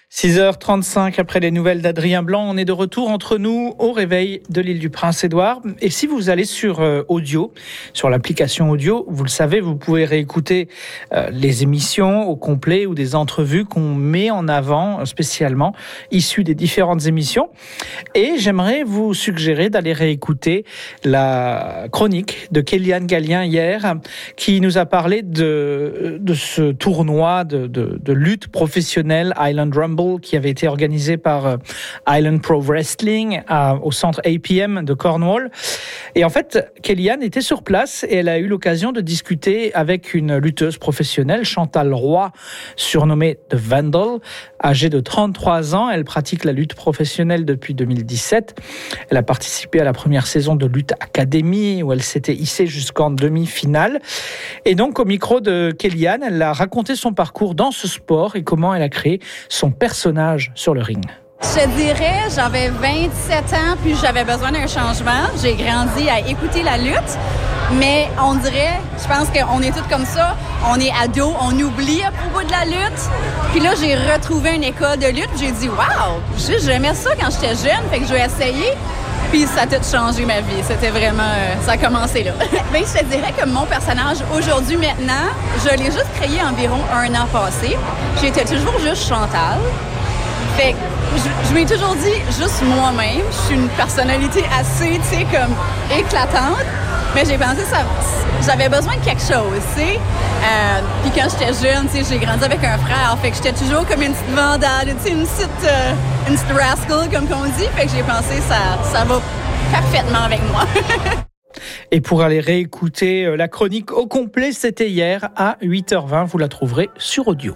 6h35 après les nouvelles d'Adrien Blanc, on est de retour entre nous au réveil de l'île du Prince-Édouard. Et si vous allez sur audio, sur l'application audio, vous le savez, vous pouvez réécouter les émissions au complet ou des entrevues qu'on met en avant spécialement, issues des différentes émissions. Et j'aimerais vous suggérer d'aller réécouter la chronique de Kéliane Gallien hier, qui nous a parlé de ce tournoi de lutte professionnelle Island Rumble, qui avait été organisé par Island Pro Wrestling au centre APM de Cornwall. Et en fait, Kéliane était sur place et elle a eu l'occasion de discuter avec une lutteuse professionnelle, Chantal Roy, surnommée The Vandal. Âgée de 33 ans, elle pratique la lutte professionnelle depuis 2017. Elle a participé à la première saison de Lutte Academy où elle s'était hissée jusqu'en demi-finale. Et donc, au micro de Kéliane, elle a raconté son parcours dans ce sport et comment elle a créé son personnage sur le ring. Je dirais, j'avais 27 ans, puis j'avais besoin d'un changement. J'ai grandi à écouter la lutte, mais on dirait, je pense qu'on est tous comme ça, on est ados, on oublie à propos de la lutte. Puis là, j'ai retrouvé une école de lutte, j'ai dit « Wow! » J'aimais ça quand j'étais jeune, fait que je vais essayer. Puis ça a tout changé ma vie. C'était vraiment... ça a commencé là. Bien, je te dirais que mon personnage, aujourd'hui, maintenant, je l'ai juste créé environ 1 an passé. J'étais toujours juste Chantal. Fait que je m'ai toujours dit juste moi-même. Je suis une personnalité assez, tu sais, comme éclatante. Mais j'ai pensé que j'avais besoin de quelque chose, tu sais. Puis quand j'étais jeune, tu sais, j'ai grandi avec un frère. Fait que j'étais toujours comme une petite vandale, tu sais, une petite rascal, comme qu'on dit. Fait que j'ai pensé ça va parfaitement avec moi. Et pour aller réécouter la chronique au complet, c'était hier à 8h20. Vous la trouverez sur audio.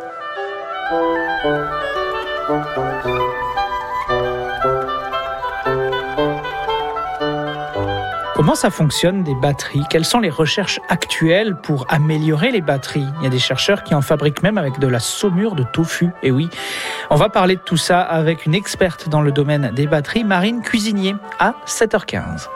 Comment ça fonctionne des batteries ? Quelles sont les recherches actuelles pour améliorer les batteries ? Il y a des chercheurs qui en fabriquent même avec de la saumure de tofu. Et oui, on va parler de tout ça avec une experte dans le domaine des batteries, Marine Cuisinier, à 7h15.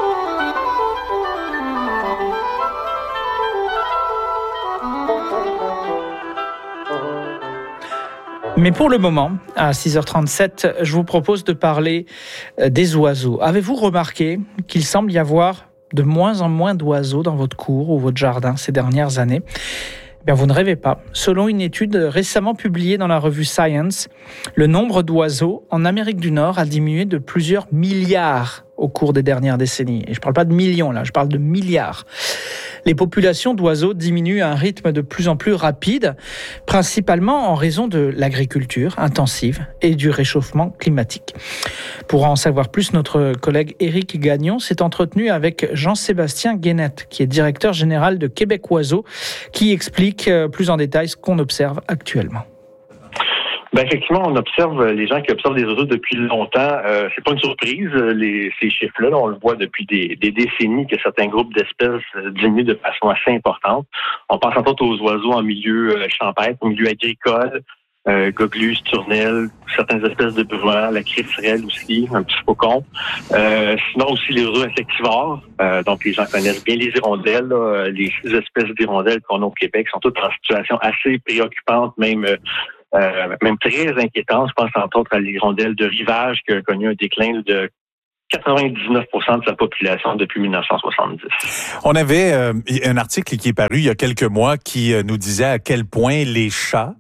Mais pour le moment, à 6h37, je vous propose de parler des oiseaux. Avez-vous remarqué qu'il semble y avoir de moins en moins d'oiseaux dans votre cour ou votre jardin ces dernières années ? Eh bien, vous ne rêvez pas. Selon une étude récemment publiée dans la revue Science, le nombre d'oiseaux en Amérique du Nord a diminué de plusieurs milliards au cours des dernières décennies. Et je ne parle pas de millions là, je parle de milliards. Les populations d'oiseaux diminuent à un rythme de plus en plus rapide, principalement en raison de l'agriculture intensive et du réchauffement climatique. Pour en savoir plus, notre collègue Éric Gagnon s'est entretenu avec Jean-Sébastien Guénette, qui est directeur général de Québec Oiseaux, qui explique plus en détail ce qu'on observe actuellement. Ben effectivement, on observe les gens qui observent les oiseaux depuis longtemps. C'est pas une surprise, ces chiffres-là. On le voit depuis des décennies que certains groupes d'espèces diminuent de façon assez importante. On pense entre autres aux oiseaux en milieu champêtre, en milieu agricole, gogelus, turnelles, certaines espèces de bruants, la crisserelle aussi, un petit faucon. Sinon aussi les oiseaux insectivores. Donc les gens connaissent bien les hirondelles. Là. Les 6 espèces d'hirondelles qu'on a au Québec sont toutes en situation assez préoccupante, même très inquiétante. Je pense entre autres à l'hirondelle de rivage qui a connu un déclin de 99% de sa population depuis 1970. On avait un article qui est paru il y a quelques mois qui nous disait à quel point les chats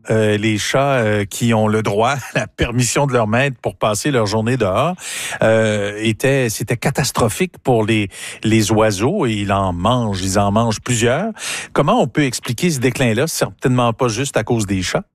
qui ont le droit, la permission de leur maître pour passer leur journée dehors, c'était catastrophique pour les oiseaux et ils en mangent plusieurs. Comment on peut expliquer ce déclin-là? Certainement pas juste à cause des chats.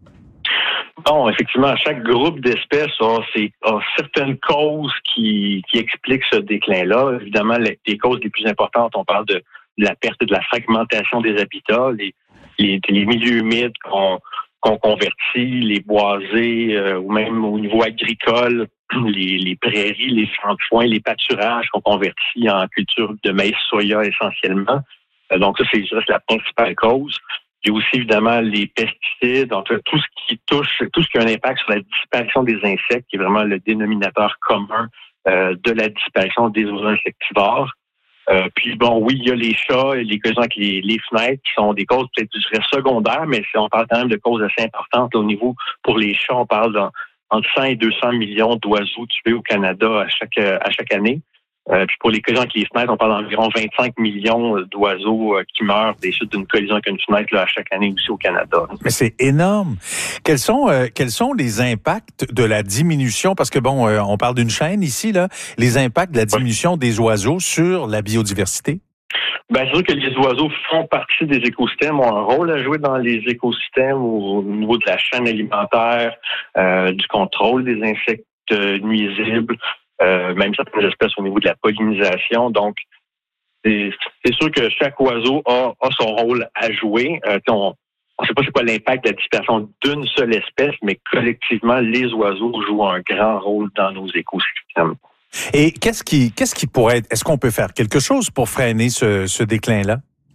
Bon, effectivement, chaque groupe d'espèces a certaines causes qui expliquent ce déclin-là. Évidemment, les causes les plus importantes, on parle de la perte et de la fragmentation des habitats, les milieux humides qu'on convertit, les boisés, ou même au niveau agricole, les prairies, les champs de foin, les pâturages qu'on convertit en culture de maïs soya essentiellement. Donc ça, c'est la principale cause. Il y a aussi évidemment les pesticides, donc tout ce qui a un impact sur la disparition des insectes, qui est vraiment le dénominateur commun de la disparition des oiseaux insectivores. Puis bon, oui, il y a les chats et les collisions avec les fenêtres qui sont des causes peut-être, je dirais, secondaires, mais on parle quand même de causes assez importantes. Là, au niveau, pour les chats, on parle entre 100 et 200 millions d'oiseaux tués au Canada à chaque année. Puis pour les collisions avec les fenêtres, on parle d'environ 25 millions d'oiseaux qui meurent des suites d'une collision avec une fenêtre là, à chaque année aussi au Canada. Mais c'est énorme. Quels sont les impacts de la diminution, parce que bon, on parle d'une chaîne ici, là, les impacts de la diminution des oiseaux sur la biodiversité? Ben, c'est sûr que les oiseaux font partie des écosystèmes, ont un rôle à jouer dans les écosystèmes au niveau de la chaîne alimentaire, du contrôle des insectes nuisibles, même certaines espèces au niveau de la pollinisation. Donc, c'est sûr que chaque oiseau a son rôle à jouer. On ne sait pas c'est quoi l'impact de la disparition d'une seule espèce, mais collectivement, les oiseaux jouent un grand rôle dans nos écosystèmes. Et qu'est-ce qui pourrait être, est-ce qu'on peut faire quelque chose pour freiner ce déclin-là?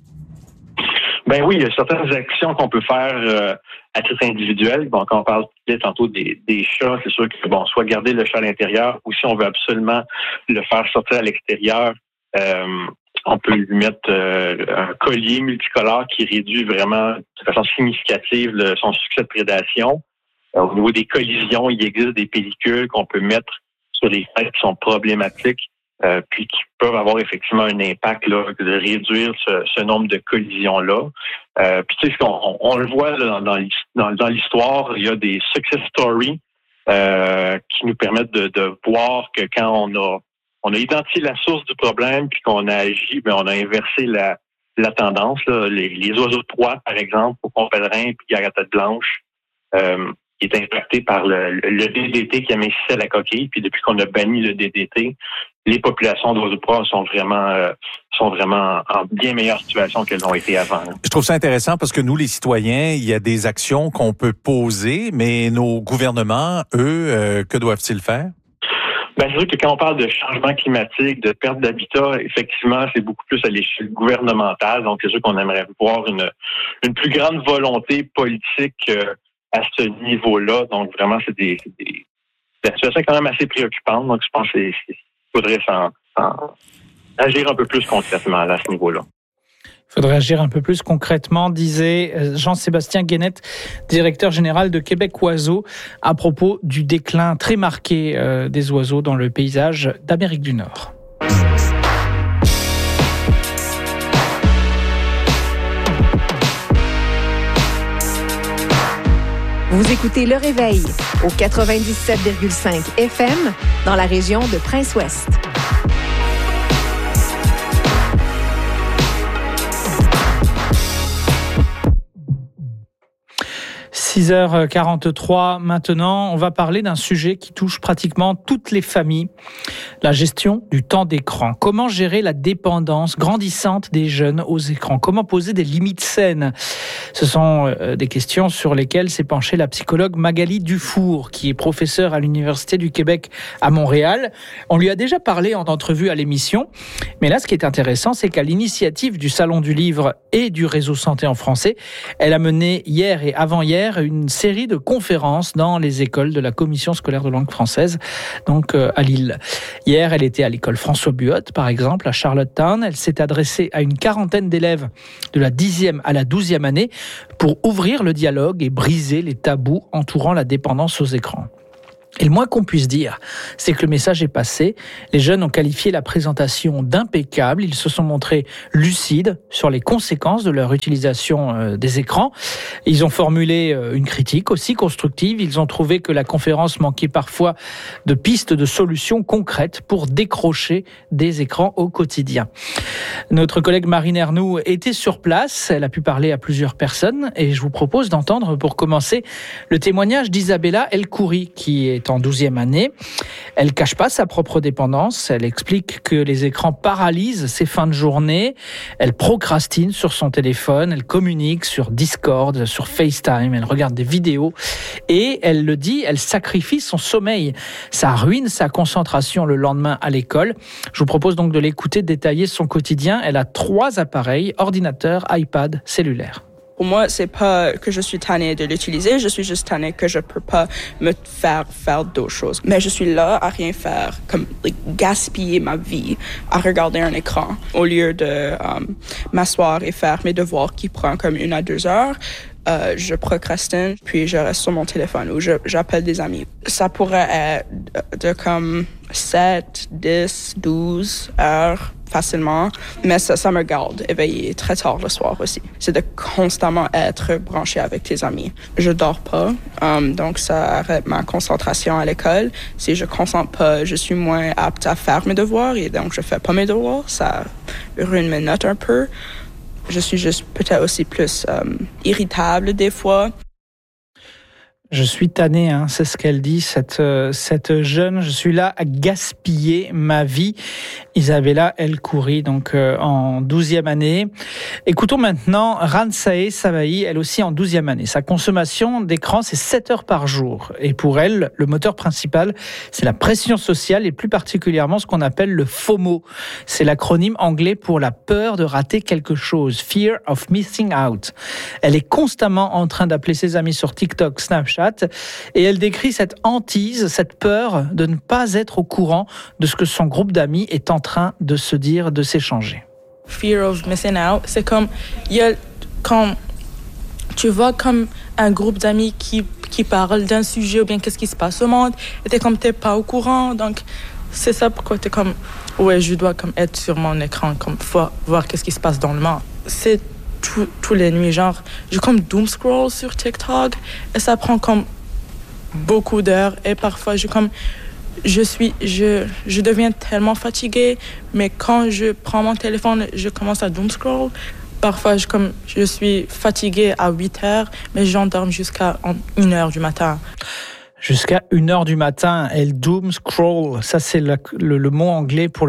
Ben oui, il y a certaines actions qu'on peut faire à titre individuel. Bon, quand on parle tantôt des chats, c'est sûr que soit garder le chat à l'intérieur, ou si on veut absolument le faire sortir à l'extérieur, on peut lui mettre un collier multicolore qui réduit vraiment de façon significative son succès de prédation. Au niveau des collisions, il existe des pellicules qu'on peut mettre sur les fenêtres qui sont problématiques, puis qui peuvent avoir effectivement un impact là, de réduire ce nombre de collisions-là. Puis tu sais, on le voit là, dans l'histoire, il y a des success stories qui nous permettent de voir que quand on a identifié la source du problème, puis qu'on a agi, mais on a inversé la tendance. Là. Les oiseaux de proie, par exemple, au pont pèlerin, puis à la tête blanche, qui est impacté par le DDT qui amincissait la coquille. Puis depuis qu'on a banni le DDT, les populations d'oiseaux de proie sont vraiment en bien meilleure situation qu'elles ont été avant. Je trouve ça intéressant parce que nous, les citoyens, il y a des actions qu'on peut poser, mais nos gouvernements, eux, que doivent-ils faire? Ben, c'est sûr que quand on parle de changement climatique, de perte d'habitat, effectivement, c'est beaucoup plus à l'échelle gouvernementale. Donc, c'est sûr qu'on aimerait voir une plus grande volonté politique à ce niveau-là. Donc, vraiment, la situation est quand même assez préoccupante. Donc, je pense qu'il faudrait agir un peu plus concrètement à ce niveau-là. Il faudrait agir un peu plus concrètement, disait Jean-Sébastien Guénette, directeur général de Québec Oiseaux, à propos du déclin très marqué des oiseaux dans le paysage d'Amérique du Nord. Vous écoutez Le Réveil au 97,5 FM dans la région de Prince-Ouest. 6h43 maintenant, on va parler d'un sujet qui touche pratiquement toutes les familles, la gestion du temps d'écran. Comment gérer la dépendance grandissante des jeunes aux écrans? Comment poser des limites saines? Ce sont des questions sur lesquelles s'est penchée la psychologue Magali Dufour, qui est professeure à l'Université du Québec à Montréal. On lui a déjà parlé en entrevue à l'émission, mais là ce qui est intéressant, c'est qu'à l'initiative du Salon du Livre et du Réseau Santé en français, elle a mené hier et avant-hier une série de conférences dans les écoles de la Commission scolaire de langue française, donc à Lille. Hier, elle était à l'école François Buotte, par exemple, à Charlottetown. Elle s'est adressée à une quarantaine d'élèves de la 10e à la 12e année pour ouvrir le dialogue et briser les tabous entourant la dépendance aux écrans. Et le moins qu'on puisse dire, c'est que le message est passé. Les jeunes ont qualifié la présentation d'impeccable. Ils se sont montrés lucides sur les conséquences de leur utilisation des écrans. Ils ont formulé une critique aussi constructive. Ils ont trouvé que la conférence manquait parfois de pistes de solutions concrètes pour décrocher des écrans au quotidien. Notre collègue Marine Ernoux était sur place. Elle a pu parler à plusieurs personnes et je vous propose d'entendre pour commencer le témoignage d'Isabella Elkouri qui est en 12e année. Elle cache pas sa propre dépendance. Elle explique que les écrans paralysent ses fins de journée. Elle procrastine sur son téléphone. Elle communique sur Discord, sur FaceTime. Elle regarde des vidéos. Et elle le dit, elle sacrifie son sommeil. Ça ruine sa concentration le lendemain à l'école. Je vous propose donc de l'écouter détailler son quotidien. Elle a 3 appareils, ordinateur, iPad, cellulaire. Pour moi, c'est pas que je suis tannée de l'utiliser, je suis juste tannée que je peux pas me faire d'autres choses. Mais je suis là à rien faire, comme gaspiller ma vie à regarder un écran au lieu de m'asseoir et faire mes devoirs qui prennent comme 1 à 2 heures. Je procrastine, puis je reste sur mon téléphone ou j'appelle des amis. Ça pourrait être de comme 7, 10, 12 heures facilement, mais ça me garde éveillée très tard le soir aussi. C'est de constamment être branché avec tes amis. Je dors pas, donc ça arrête ma concentration à l'école. Si je concentre pas, je suis moins apte à faire mes devoirs et donc je fais pas mes devoirs. Ça ruine mes notes un peu. Je suis juste peut-être aussi plus irritable des fois. Je suis tannée, hein, c'est ce qu'elle dit, cette jeune. Je suis là à gaspiller ma vie. Isabella El Khoury, donc en 12e année. Écoutons maintenant Ransae Savaï, elle aussi en 12e année. Sa consommation d'écran, c'est 7 heures par jour. Et pour elle, le moteur principal, c'est la pression sociale et plus particulièrement ce qu'on appelle le FOMO. C'est l'acronyme anglais pour la peur de rater quelque chose. Fear of missing out. Elle est constamment en train d'appeler ses amis sur TikTok, Snapchat, et elle décrit cette hantise, cette peur de ne pas être au courant de ce que son groupe d'amis est en train de se dire, de s'échanger. Fear of missing out, c'est comme quand tu vois comme un groupe d'amis qui parle d'un sujet ou bien qu'est-ce qui se passe au monde, et t'es pas au courant, donc c'est ça pourquoi t'es comme ouais, je dois comme être sur mon écran, comme voir qu'est-ce qui se passe dans le monde. C'est tous les nuits, genre, je comme doom scroll sur TikTok et ça prend comme beaucoup d'heures et parfois je deviens tellement fatiguée, mais quand je prends mon téléphone, je commence à doom scroll. Parfois, je suis fatiguée à 8 heures, mais j'endors jusqu'à 1 heure du matin. Jusqu'à 1 heure du matin, elle doom scroll. Ça, c'est le mot anglais pour le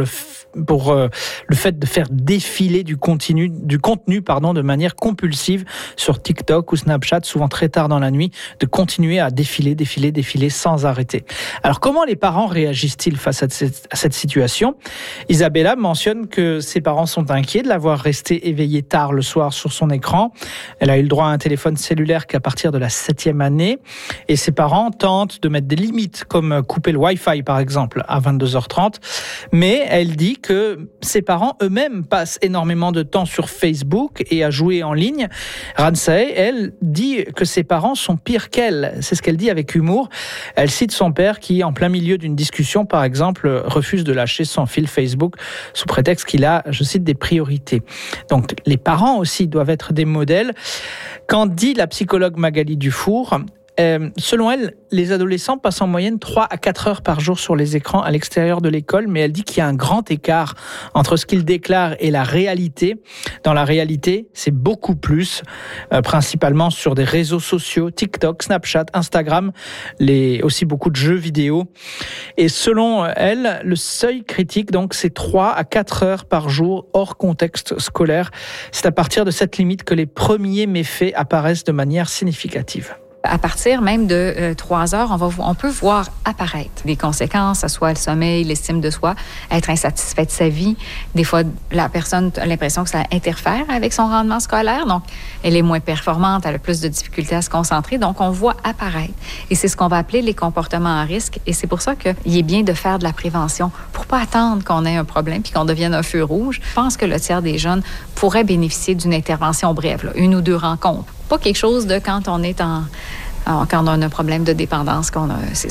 fait de faire défiler du contenu, de manière compulsive sur TikTok ou Snapchat, souvent très tard dans la nuit, de continuer à défiler sans arrêter. Alors, comment les parents réagissent-ils face à cette situation ? Isabella mentionne que ses parents sont inquiets de la voir rester éveillée tard le soir sur son écran. Elle a eu le droit à un téléphone cellulaire qu'à partir de la 7e année. Et ses parents tentent de mettre des limites, comme couper le Wi-Fi, par exemple, à 22h30. Mais elle dit que ses parents eux-mêmes passent énormément de temps sur Facebook et à jouer en ligne. Ransae, elle, dit que ses parents sont pires qu'elle. C'est ce qu'elle dit avec humour. Elle cite son père qui, en plein milieu d'une discussion, par exemple, refuse de lâcher son fil Facebook sous prétexte qu'il a, je cite, des priorités. Donc, les parents aussi doivent être des modèles. Qu'en dit la psychologue Magali Dufour ? Selon elle, les adolescents passent en moyenne 3 à 4 heures par jour sur les écrans à l'extérieur de l'école, mais elle dit qu'il y a un grand écart entre ce qu'ils déclarent et la réalité. Dans la réalité, c'est beaucoup plus, principalement sur des réseaux sociaux, TikTok, Snapchat, Instagram, aussi beaucoup de jeux vidéo. Et selon elle, le seuil critique, donc, c'est 3 à 4 heures par jour hors contexte scolaire. C'est à partir de cette limite que les premiers méfaits apparaissent de manière significative. À partir même de 3 heures, on peut voir apparaître des conséquences, que ce soit le sommeil, l'estime de soi, être insatisfait de sa vie. Des fois, la personne a l'impression que ça interfère avec son rendement scolaire. Donc, elle est moins performante, elle a plus de difficultés à se concentrer. Donc, on voit apparaître. Et c'est ce qu'on va appeler les comportements à risque. Et c'est pour ça qu'il est bien de faire de la prévention pour pas attendre qu'on ait un problème puis qu'on devienne un feu rouge. Je pense que le tiers des jeunes pourraient bénéficier d'une intervention brève, 1 ou 2 rencontres. Pas quelque chose de quand on est quand on a un problème de dépendance, on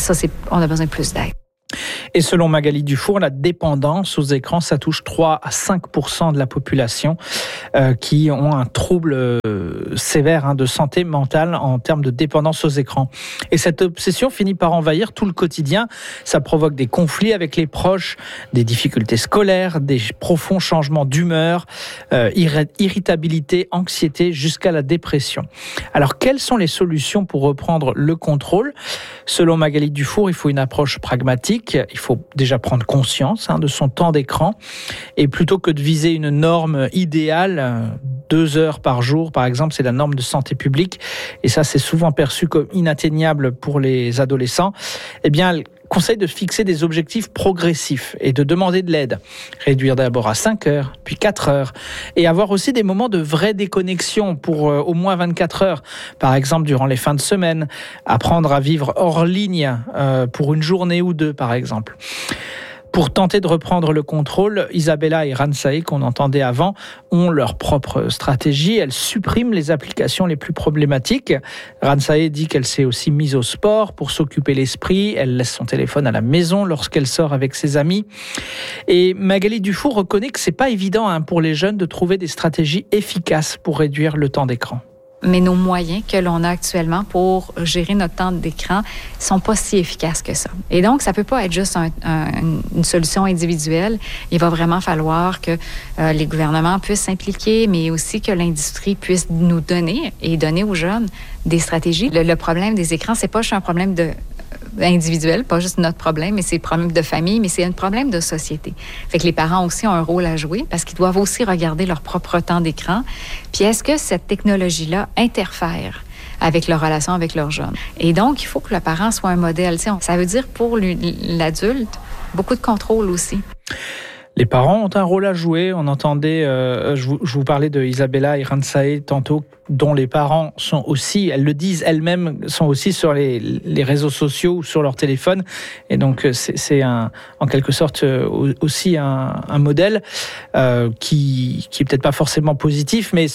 a besoin de plus d'aide. Et selon Magali Dufour, la dépendance aux écrans, ça touche 3 à 5% de la population qui ont un trouble sévère de santé mentale en termes de dépendance aux écrans. Et cette obsession finit par envahir tout le quotidien. Ça provoque des conflits avec les proches, des difficultés scolaires, des profonds changements d'humeur, irritabilité, anxiété, jusqu'à la dépression. Alors, quelles sont les solutions pour reprendre le contrôle ? Selon Magali Dufour, il faut une approche pragmatique. Il faut déjà prendre conscience de son temps d'écran. Et plutôt que de viser une norme idéale, 2 heures par jour, par exemple, c'est la norme de santé publique. Et ça, c'est souvent perçu comme inatteignable pour les adolescents. Eh bien, conseille de fixer des objectifs progressifs et de demander de l'aide. Réduire d'abord à 5 heures, puis 4 heures. Et avoir aussi des moments de vraie déconnexion pour au moins 24 heures. Par exemple, durant les fins de semaine. Apprendre à vivre hors ligne pour une journée ou deux, par exemple. Pour tenter de reprendre le contrôle, Isabella et Ransae, qu'on entendait avant, ont leur propre stratégie. Elles suppriment les applications les plus problématiques. Ransae dit qu'elle s'est aussi mise au sport pour s'occuper l'esprit. Elle laisse son téléphone à la maison lorsqu'elle sort avec ses amis. Et Magali Dufour reconnaît que c'est pas évident pour les jeunes de trouver des stratégies efficaces pour réduire le temps d'écran. Mais nos moyens que l'on a actuellement pour gérer notre temps d'écran sont pas si efficaces que ça. Et donc, ça peut pas être juste une solution individuelle. Il va vraiment falloir que les gouvernements puissent s'impliquer, mais aussi que l'industrie puisse nous donner et donner aux jeunes des stratégies. Le problème des écrans, c'est pas juste un problème individuel, pas juste notre problème, mais c'est un problème de famille, mais c'est un problème de société. Fait que les parents aussi ont un rôle à jouer parce qu'ils doivent aussi regarder leur propre temps d'écran. Puis est-ce que cette technologie-là interfère avec leur relation avec leurs jeunes? Et donc, il faut que le parent soit un modèle. Ça veut dire pour l'adulte, beaucoup de contrôle aussi. Les parents ont un rôle à jouer. On entendait, je vous parlais de Isabella et Ransae tantôt, dont les parents sont aussi, elles le disent elles-mêmes, sont aussi sur les réseaux sociaux ou sur leur téléphone. Et donc, c'est en quelque sorte aussi un modèle qui est peut-être pas forcément positif, mais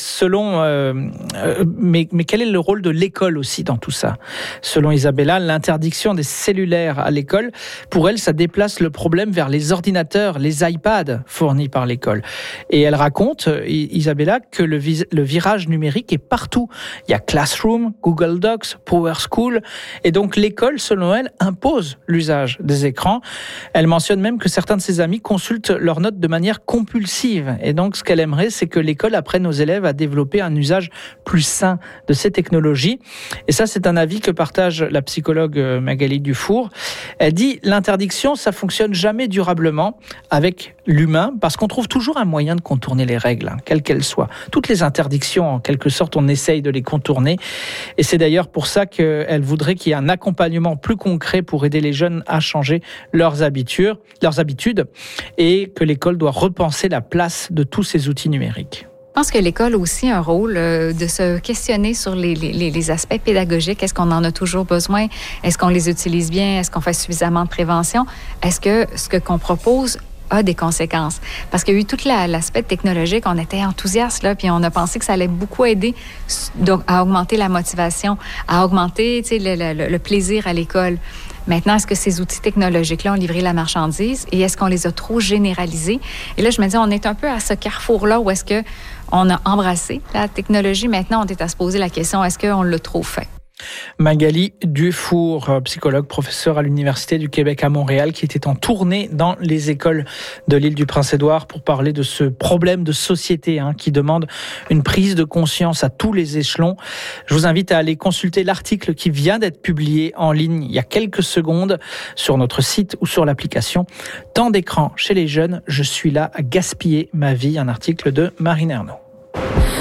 mais quel est le rôle de l'école aussi dans tout ça? Selon Isabella, l'interdiction des cellulaires à l'école, pour elle, ça déplace le problème vers les ordinateurs, les iPads fournis par l'école. Et elle raconte, Isabella, que le virage numérique est partout. Il y a Classroom, Google Docs, Power School. Et donc, l'école, selon elle, impose l'usage des écrans. Elle mentionne même que certains de ses amis consultent leurs notes de manière compulsive. Et donc, ce qu'elle aimerait, c'est que l'école apprenne aux élèves à développer un usage plus sain de ces technologies. Et ça, c'est un avis que partage la psychologue Magali Dufour. Elle dit, l'interdiction, ça fonctionne jamais durablement avec l'humain, parce qu'on trouve toujours un moyen de contourner les règles, quelles qu'elles soient. Toutes les interdictions, en quelque sorte, on essaye de les contourner. Et c'est d'ailleurs pour ça qu'elle voudrait qu'il y ait un accompagnement plus concret pour aider les jeunes à changer leurs habitudes et que l'école doit repenser la place de tous ces outils numériques. Je pense que l'école a aussi un rôle de se questionner sur les aspects pédagogiques. Est-ce qu'on en a toujours besoin? Est-ce qu'on les utilise bien? Est-ce qu'on fait suffisamment de prévention? Est-ce que ce qu'on propose a des conséquences? Parce qu'il y a eu tout l'aspect technologique, on était enthousiastes, là, puis on a pensé que ça allait beaucoup aider à augmenter la motivation, à augmenter le plaisir à l'école. Maintenant, est-ce que ces outils technologiques-là ont livré la marchandise et est-ce qu'on les a trop généralisés? Et là, je me dis, on est un peu à ce carrefour-là où est-ce qu'on a embrassé la technologie. Maintenant, on est à se poser la question, est-ce qu'on l'a trop fait? Magali Dufour, psychologue, professeure à l'Université du Québec à Montréal, qui était en tournée dans les écoles de l'île du Prince-Édouard pour parler de ce problème de société qui demande une prise de conscience à tous les échelons. Je vous invite à aller consulter l'article qui vient d'être publié en ligne il y a quelques secondes sur notre site ou sur l'application. Temps d'écran chez les jeunes, je suis là à gaspiller ma vie, un article de Marine Ernaud.